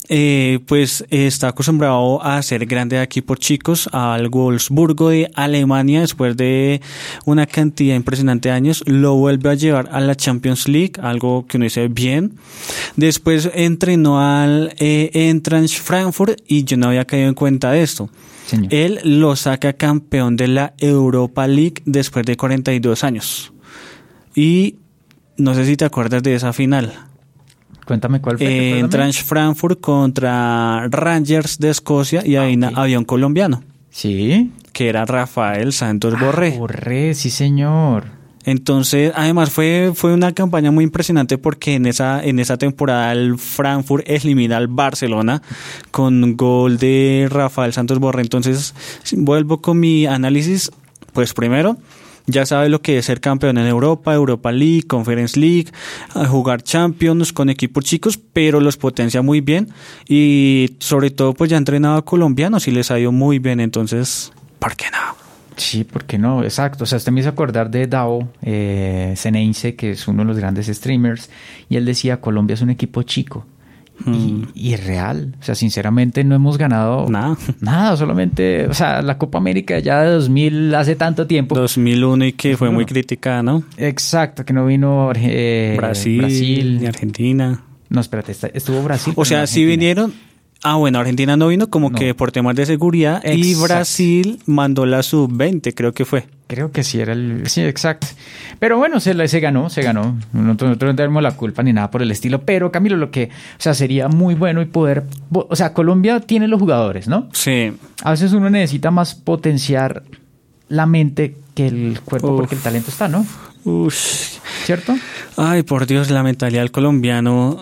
pues está acostumbrado a ser grande aquí por chicos, al Wolfsburgo de Alemania, después de una cantidad impresionante de años, lo vuelve a llevar a la Champions League, algo que uno dice bien. Después entrenó al Eintracht Frankfurt y yo no había caído en cuenta de esto. Señor. Él lo saca campeón de la Europa League después de 42 años. Y no sé si te acuerdas de esa final. Cuéntame cuál fue. Eintracht Frankfurt contra Rangers de Escocia y ahí ok. había un colombiano. Sí. Que era Rafael Santos Borré. Borré, sí señor. Entonces, además fue una campaña muy impresionante porque en esa temporada el Frankfurt elimina al Barcelona con gol de Rafael Santos Borré. Entonces, vuelvo con mi análisis. Pues primero, ya sabe lo que es ser campeón en Europa, Europa League, Conference League, jugar Champions con equipos chicos, pero los potencia muy bien y sobre todo pues ya ha entrenado a colombianos y les ha ido muy bien. Entonces, ¿por qué no? Sí, ¿por qué no? Exacto. O sea, usted me hizo acordar de Dao Ceneice, que es uno de los grandes streamers, y él decía, Colombia es un equipo chico. Y es real. O sea, sinceramente no hemos ganado nada, solamente, o sea, la Copa América ya de 2000, hace tanto tiempo. 2001 y que fue muy criticada, ¿no? Exacto, que no vino Brasil y Argentina. No, espérate, estuvo Brasil. O sea, sí vinieron. Bueno, Argentina no vino como que por temas de seguridad. Exacto. Y Brasil mandó la sub-20, creo que fue. Creo que sí, sí, exacto. Pero bueno, se ganó. Nosotros no tenemos la culpa ni nada por el estilo. Pero Camilo, o sea, sería muy bueno y poder... O sea, Colombia tiene los jugadores, ¿no? Sí. A veces uno necesita más potenciar la mente que el cuerpo porque el talento está, ¿no? ¿Cierto? Ay, por Dios, la mentalidad del colombiano...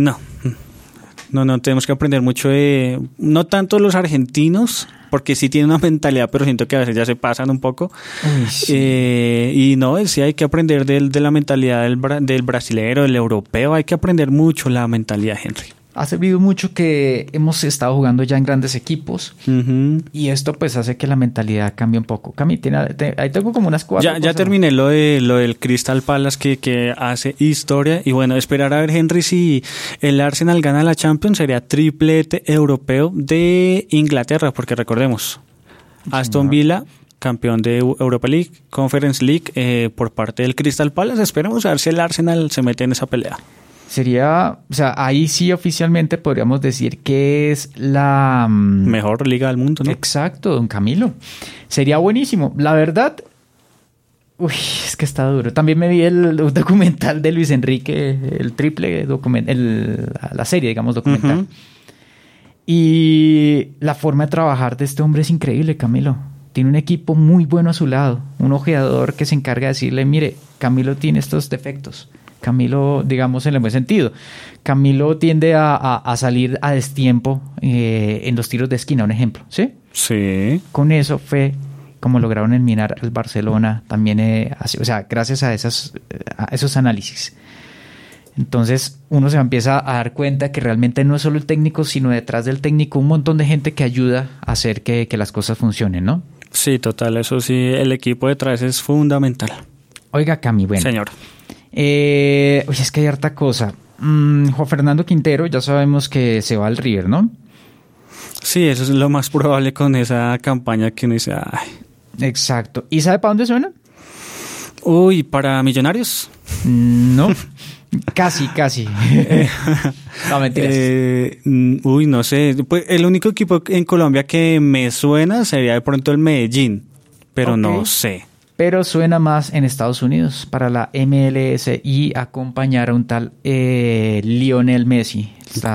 No, tenemos que aprender mucho de... No tanto los argentinos, porque sí tienen una mentalidad, pero siento que a veces ya se pasan un poco. Uy, sí. Y no, sí hay que aprender de la mentalidad del brasilero, del europeo. Hay que aprender mucho la mentalidad, Henry. Ha servido mucho que hemos estado jugando ya en grandes equipos y esto pues hace que la mentalidad cambie un poco. Cami, ahí tengo como unas 4 cosas. Ya terminé lo del Crystal Palace que hace historia y bueno, esperar a ver, Henry, si el Arsenal gana la Champions, sería triplete europeo de Inglaterra, porque recordemos, Aston Villa, campeón de Europa League, Conference League por parte del Crystal Palace. Esperemos a ver si el Arsenal se mete en esa pelea. Sería, o sea, ahí sí oficialmente podríamos decir que es la... mejor liga del mundo, ¿no? Exacto, don Camilo. Sería buenísimo. La verdad, es que está duro. También me vi el documental de Luis Enrique, el triple documental, la serie, digamos, documental. Y la forma de trabajar de este hombre es increíble, Camilo. Tiene un equipo muy bueno a su lado. Un ojeador que se encarga de decirle, mire, Camilo tiene estos defectos. Camilo, digamos, en el buen sentido. Camilo tiende a salir a destiempo en los tiros de esquina, un ejemplo, ¿sí? Sí. Con eso fue como lograron eliminar al Barcelona también, o sea, gracias a esos análisis. Entonces, uno se empieza a dar cuenta que realmente no es solo el técnico, sino detrás del técnico un montón de gente que ayuda a hacer que las cosas funcionen, ¿no? Sí, total, eso sí, el equipo detrás es fundamental. Oiga, Cami, bueno. Señor. Es que hay harta cosa. Juan Fernando Quintero, ya sabemos que se va al River, ¿no? Sí, eso es lo más probable con esa campaña que uno dice, ay. Exacto. ¿Y sabe para dónde suena? Uy, ¿para Millonarios? No, casi. No, mentiras. No sé. Pues el único equipo en Colombia que me suena sería de pronto el Medellín, pero no sé. Pero suena más en Estados Unidos para la MLS y acompañar a un tal Lionel Messi.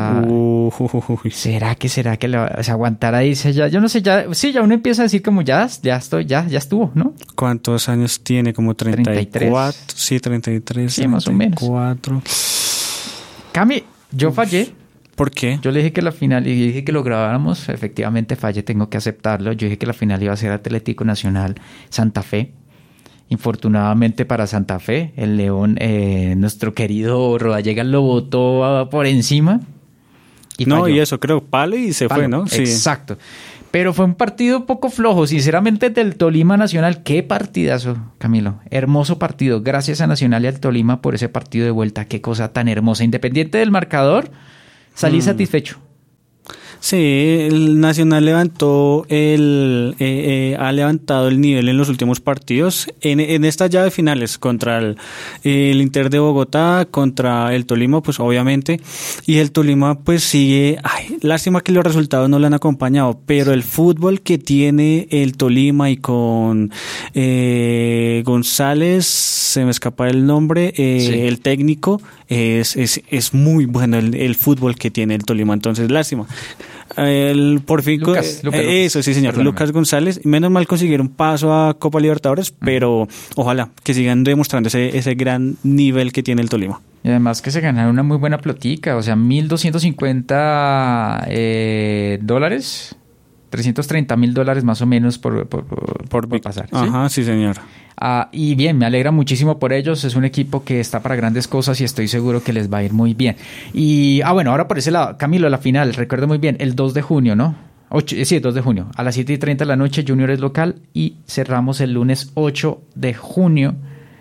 ¿Será que se aguantará ahí? Yo no sé, ya uno empieza a decir como ya estuvo, ¿no? ¿Cuántos años tiene? Como 34. Sí, 33. Sí, más o menos. 34. Cami, yo fallé. ¿Por qué? Yo le dije que la final, y dije que lo grabáramos, efectivamente fallé, tengo que aceptarlo. Yo dije que la final iba a ser Atlético Nacional Santa Fe. Infortunadamente para Santa Fe, el León, nuestro querido Rodallega lo botó por encima. Y eso creo, palo y se fue, ¿no? Sí. Exacto. Pero fue un partido poco flojo, sinceramente, del Tolima Nacional. ¡Qué partidazo, Camilo! Hermoso partido. Gracias a Nacional y al Tolima por ese partido de vuelta. ¡Qué cosa tan hermosa! Independiente del marcador, salí satisfecho. Sí, el Nacional ha levantado el nivel en los últimos partidos, en esta llave de finales contra el Inter de Bogotá, contra el Tolima, pues obviamente, y el Tolima pues sigue, lástima que los resultados no le han acompañado, pero el fútbol que tiene el Tolima y con González, se me escapa el nombre, sí, el técnico, es muy bueno el fútbol que tiene el Tolima, entonces lástima. Por fin, Lucas. Eso sí, señor. Perdón, Lucas González. Menos mal consiguieron paso a Copa Libertadores, pero ojalá que sigan demostrando ese gran nivel que tiene el Tolima. Y además que se ganaron una muy buena plotica, o sea, $1,250, $330,000 más o menos por pasar. ¿Sí? Ajá, sí, señor. Y bien, me alegra muchísimo por ellos. Es un equipo que está para grandes cosas y estoy seguro que les va a ir muy bien. Y, bueno, ahora por ese lado, Camilo, la final, recuerdo muy bien, el 2 de junio, ¿no? El 2 de junio, a las 7:30 de la noche, Junior es local y cerramos el lunes 8 de junio,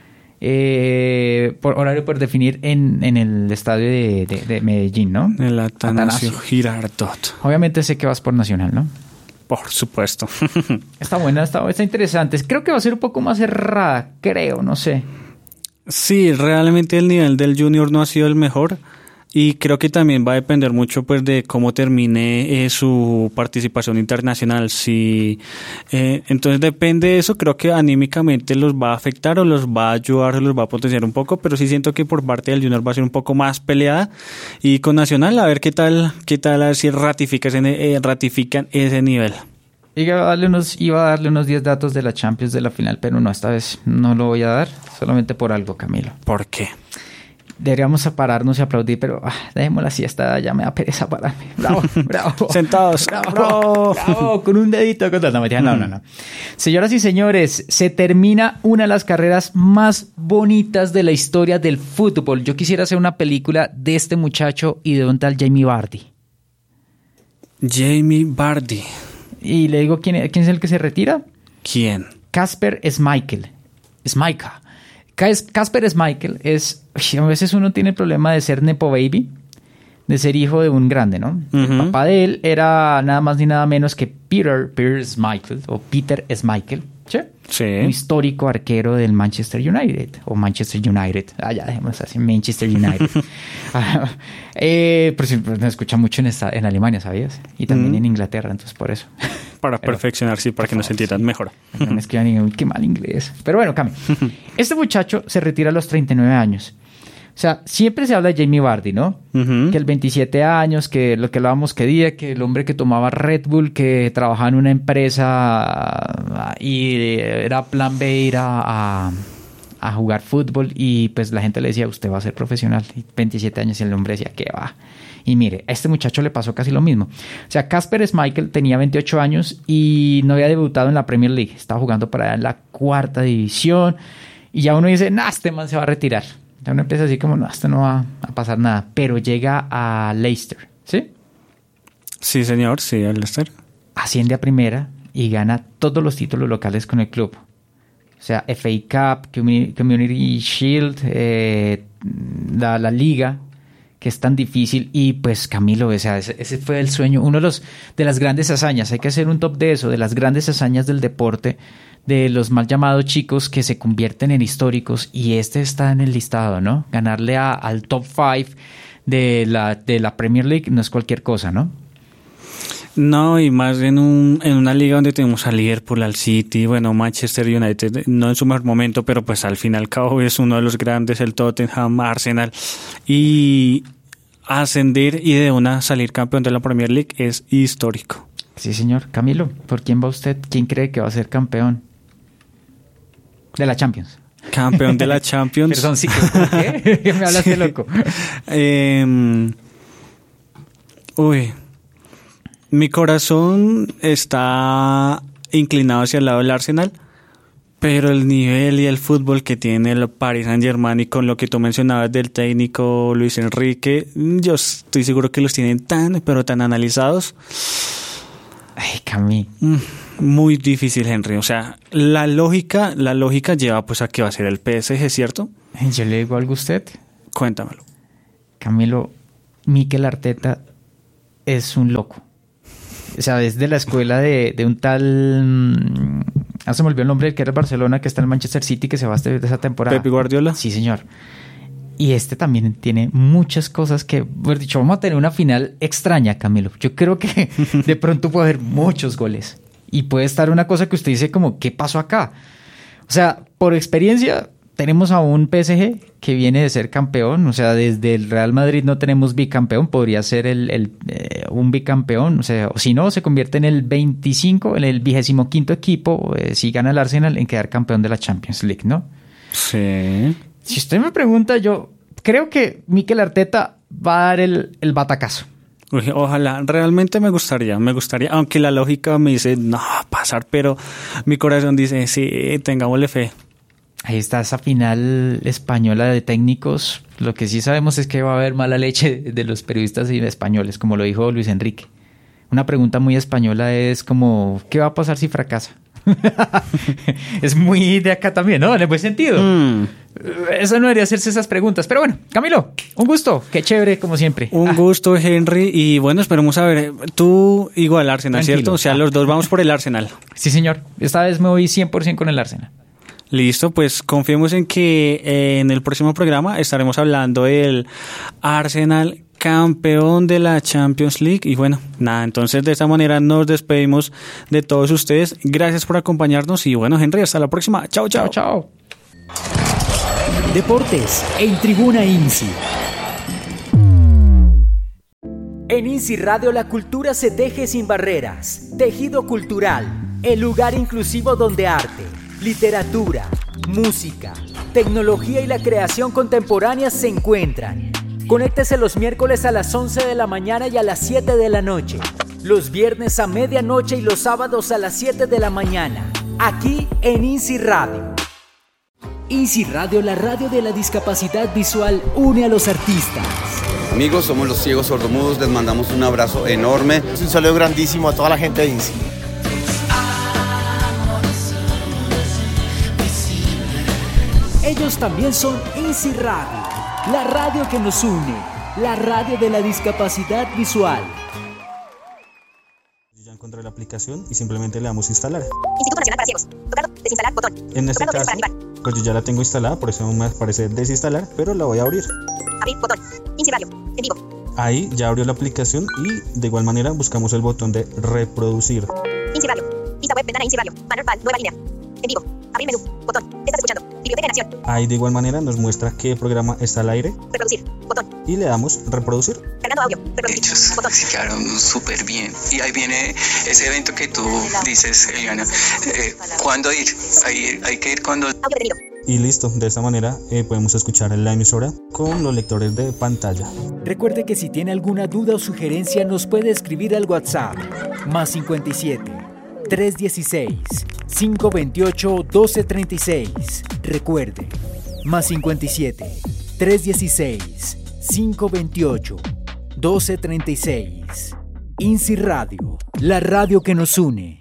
por horario por definir en el estadio de Medellín, ¿no? El Atanasio Girardot. Obviamente sé que vas por Nacional, ¿no? Por supuesto. Está buena, está interesante. Creo que va a ser un poco más cerrada, no sé. Sí, realmente el nivel del Junior no ha sido el mejor y creo que también va a depender mucho pues de cómo termine su participación internacional. Si entonces depende de eso, creo que anímicamente los va a afectar o los va a ayudar o los va a potenciar un poco, pero sí siento que por parte del Junior va a ser un poco más peleada y con Nacional a ver qué tal a ver si ratifican ese nivel. Iba a darle unos 10 datos de la Champions de la final, pero no, esta vez no lo voy a dar, solamente por algo, Camilo. ¿Por qué? Deberíamos pararnos y aplaudir, pero dejemos la siesta, ya me da pereza pararme. Bravo, bravo. Sentados. Bravo, con un dedito. No. Señoras y señores, se termina una de las carreras más bonitas de la historia del fútbol. Yo quisiera hacer una película de este muchacho y de un tal Jamie Vardy. Jamie Vardy. Y le digo, ¿quién es el que se retira? ¿Quién? Kasper Schmeichel. Kasper Schmeichel a veces uno tiene el problema de ser nepo baby, de ser hijo de un grande, ¿no? Uh-huh. El papá de él era nada más ni nada menos que Peter Schmeichel, o Peter Schmeichel, ¿sí? Sí. Un histórico arquero del Manchester United, o Manchester United. Ya dejemos así, Manchester United. Pero me escucha mucho en Alemania, ¿sabías? Y también en Inglaterra, entonces por eso. Para perfeccionar, sí, para que nos entiendan mejor. No me escriban y qué mal inglés. Pero bueno, Cami. Este muchacho se retira a los 39 años. O sea, siempre se habla de Jamie Vardy, ¿no? Uh-huh. Que el 27 años, que lo que hablábamos que día, que el hombre que tomaba Red Bull, que trabajaba en una empresa y era plan B ir a jugar fútbol y pues la gente le decía, usted va a ser profesional. Y 27 años y el hombre decía, ¿qué va? Y mire, a este muchacho le pasó casi lo mismo. O sea, Kasper Schmeichel tenía 28 años y no había debutado en la Premier League. Estaba jugando para allá en la 4ª división y ya uno dice, este man se va a retirar. Ya uno empieza así como, esto no va a pasar nada. Pero llega a Leicester, ¿sí? Sí, señor, sí, a Leicester. Asciende a primera y gana todos los títulos locales con el club. O sea, FA Cup, Community Shield, la Liga, que es tan difícil. Y pues Camilo, o sea, ese fue el sueño, uno de las grandes hazañas. Hay que hacer un top de eso, de las grandes hazañas del deporte, de los mal llamados chicos que se convierten en históricos, y este está en el listado, ¿no? Ganarle al top 5 de la Premier League no es cualquier cosa, ¿no? No, y más en una liga donde tenemos al Liverpool, al City, bueno, Manchester United, no en su mejor momento, pero pues al fin y al cabo es uno de los grandes, el Tottenham, Arsenal, y ascender y de una salir campeón de la Premier League es histórico. Sí, señor. Camilo, ¿por quién va usted? ¿Quién cree que va a ser campeón de la Champions? Campeón de la Champions. Perdón, sí, ¿qué? Me hablaste loco. Mi corazón está inclinado hacia el lado del Arsenal, pero el nivel y el fútbol que tiene el Paris Saint-Germain y con lo que tú mencionabas del técnico Luis Enrique, yo estoy seguro que los tienen pero tan analizados. Ay, Cami. Muy difícil, Henry. O sea, la lógica lleva pues a que va a ser el PSG, ¿cierto? Yo le digo algo a usted. Cuéntamelo. Camilo, Mikel Arteta es un loco. o sea, es de la escuela de un tal... se me olvidó el nombre del que era el Barcelona, que está en el Manchester City, que se va de esa temporada. ¿Pep Guardiola? Sí, señor. Y también tiene muchas cosas que, por dicho, vamos a tener una final extraña, Camilo. Yo creo que de pronto puede haber muchos goles. Y puede estar una cosa que usted dice como, ¿qué pasó acá? O sea, por experiencia, tenemos a un PSG que viene de ser campeón. O sea, desde el Real Madrid no tenemos bicampeón. Podría ser un bicampeón. O sea, o si no, se convierte en el 25º equipo, si gana el Arsenal, en quedar campeón de la Champions League, ¿no? Sí. Si usted me pregunta, yo creo que Mikel Arteta va a dar el batacazo. Uy, ojalá, realmente me gustaría, aunque la lógica me dice, no va a pasar, pero mi corazón dice, sí, tengámosle fe. Ahí está esa final española de técnicos. Lo que sí sabemos es que va a haber mala leche de los periodistas españoles, como lo dijo Luis Enrique. Una pregunta muy española es como, ¿qué va a pasar si fracasa? Es muy de acá también, ¿no? En el buen sentido. Eso no debería hacerse esas preguntas. Pero bueno, Camilo, un gusto. Qué chévere, como siempre. Un gusto, Henry. Y bueno, esperemos a ver. Tú igual Arsenal, tranquilo, ¿cierto? O sea, los dos vamos por el Arsenal. Sí, señor. Esta vez me voy 100% con el Arsenal. Listo, pues confiemos en que en el próximo programa estaremos hablando del Arsenal campeón de la Champions League. Y bueno, nada, entonces de esta manera nos despedimos de todos ustedes. Gracias por acompañarnos y bueno, Henry, hasta la próxima. Chao, chao. Chao, chao. Deportes en Tribuna INSI. En INSI Radio la cultura se teje sin barreras. Tejido cultural, el lugar inclusivo donde arte, literatura, música, tecnología y la creación contemporánea se encuentran. Conéctese los miércoles a las 11 de la mañana y a las 7 de la noche. Los viernes a medianoche y los sábados a las 7 de la mañana. Aquí en INSI Radio. INSI Radio, la radio de la discapacidad visual, une a los artistas. Amigos, somos los Ciegos Sordomudos, les mandamos un abrazo enorme. Un saludo grandísimo a toda la gente de INSI. Ellos también son INSI Radio. La radio que nos une, la radio de la discapacidad visual. Ya encontré la aplicación y simplemente le damos a instalar. Instituto Nacional para Ciegos. Tocando, desinstalar, botón. En este caso, pues yo ya la tengo instalada, por eso me aparece desinstalar, pero la voy a abrir. Abrir, botón. INSI Radio, en vivo. Ahí ya abrió la aplicación y de igual manera buscamos el botón de reproducir. INSI Radio. Vista web, ventana INSI Radio. Banner pal, nueva línea. En vivo. Abrir menú. Botón. Estás escuchando. Biblioteca de Nación. Ahí de igual manera nos muestra qué programa está al aire. Reproducir. Botón. Y le damos reproducir. Cargando audio. Reproducir. Hechos Botón. se quedaron súper bien. Y ahí viene ese evento que tú dices, Eliana. ¿Cuándo ir? Hay que ir cuando... Audio detenido. Y listo, de esta manera podemos escuchar la emisora con los lectores de pantalla. Recuerde que si tiene alguna duda o sugerencia nos puede escribir al WhatsApp +57 316 528 1236. Recuerde, +57 316 528 1236. INSI Radio, la radio que nos une.